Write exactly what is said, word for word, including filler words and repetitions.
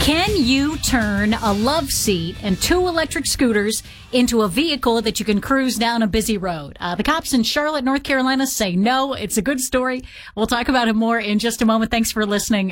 Can you turn a love seat and two electric scooters into a vehicle that you can cruise down a busy road? Uh, the cops in Charlotte, North Carolina say no. It's a good story. We'll talk about it more in just a moment. Thanks for listening.